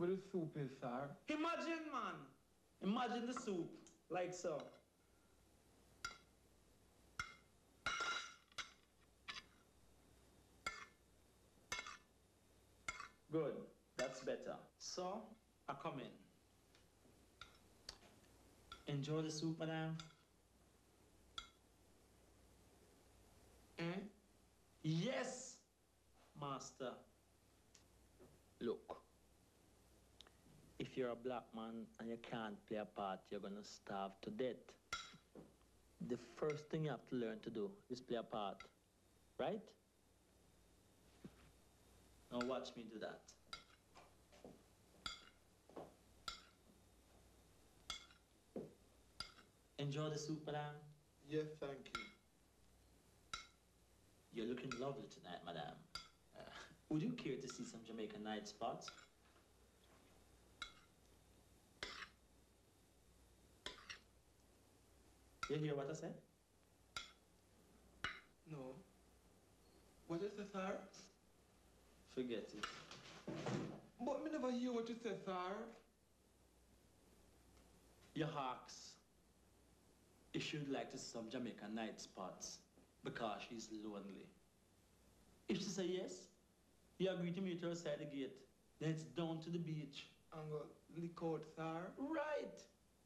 Where the soup is, sir? Imagine, man. Imagine the soup, like so. Good, that's better. So, I come in. Enjoy the soup, madam. Eh? Yes, master. Look, if you're a black man and you can't play a part, you're gonna starve to death. The first thing you have to learn to do is play a part, right? Now watch me do that. Enjoy the soup, madam. Yes, thank you. You're looking lovely tonight, madam. Would you care to see some Jamaican night spots? You hear what I said? No. What is it, sir? Forget it. But me never hear what you said, sir. Your hawks. If she'd like to see some Jamaican night spots because she's lonely. If she say yes, you agree to meet her outside the gate. Then it's down to the beach. I'm gonna lick out, sir. Right.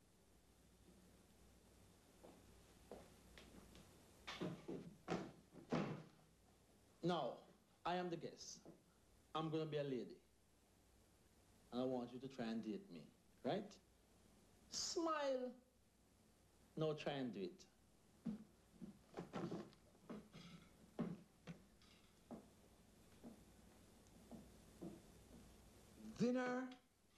Now, I am the guest. I'm gonna be a lady. And I want you to try and date me, right? Smile. Now try and do it. Dinner.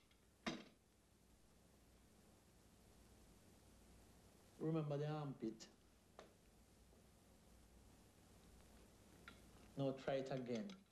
Remember the armpit. Now try it again.